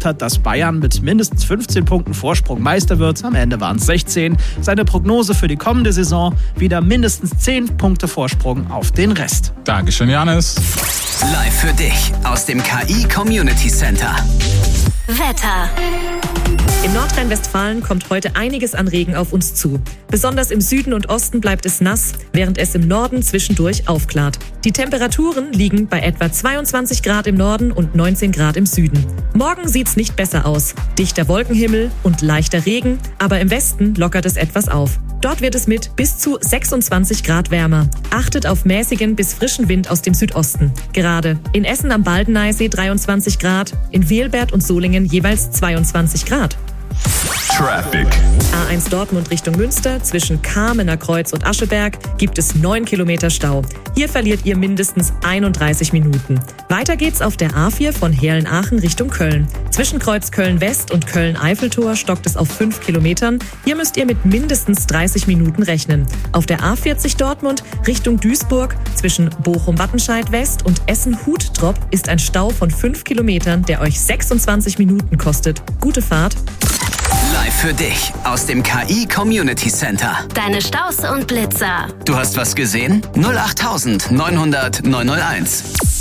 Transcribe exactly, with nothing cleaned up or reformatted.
hat, dass Bayern mit mindestens fünfzehn Punkten Vorsprung Meister wird. Am Ende waren es sechzehn. Seine Prognose für die kommende Saison: wieder mindestens zehn Punkte Vorsprung auf den Rest. Dankeschön, Janis. Live für dich aus dem K I Community Center. Wetter. In Nordrhein-Westfalen kommt heute einiges an Regen auf uns zu. Besonders im Süden und Osten bleibt es nass, während es im Norden zwischendurch aufklart. Die Temperaturen liegen bei etwa zweiundzwanzig Grad im Norden und neunzehn Grad im Süden. Morgen sieht's nicht besser aus. Dichter Wolkenhimmel und leichter Regen, aber im Westen lockert es etwas auf. Dort wird es mit bis zu sechsundzwanzig Grad wärmer. Achtet auf mäßigen bis frischen Wind aus dem Südosten. Gerade in Essen am Baldeneysee dreiundzwanzig Grad, in Velbert und Solingen jeweils zweiundzwanzig Grad. Traffic. A eins Dortmund Richtung Münster, zwischen Kamener Kreuz und Ascheberg gibt es neun Kilometer Stau. Hier verliert ihr mindestens einunddreißig Minuten. Weiter geht's auf der A vier von Heerlen-Aachen Richtung Köln. Zwischen Kreuz Köln-West und Köln-Eiffeltor stockt es auf fünf Kilometern. Hier müsst ihr mit mindestens dreißig Minuten rechnen. Auf der A vierzig Dortmund Richtung Duisburg, zwischen Bochum-Wattenscheid-West und Essen-Huttrop ist ein Stau von fünf Kilometern, der euch sechsundzwanzig Minuten kostet. Gute Fahrt. Live für dich aus dem K I Community Center. Deine Staus und Blitzer. Du hast was gesehen? null acht neun null null neun null eins.